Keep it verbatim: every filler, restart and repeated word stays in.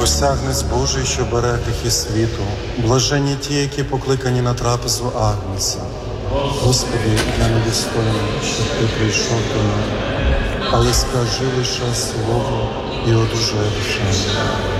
Простягнець Божий, що бере гріхи світу, блаженні ті, які покликані на трапезу Агнця. Господи, я не достойний, щоб Ти прийшов до мене, але скажи лише слово, і одужає душа моя.